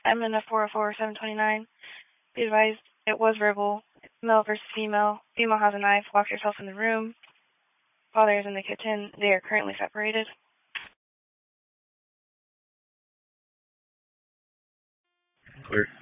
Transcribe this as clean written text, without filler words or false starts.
I'm in a 404-729. Be advised, it was verbal. Male versus female. Female has a knife. Lock yourself in the room. Father is in the kitchen. They are currently separated. Clear.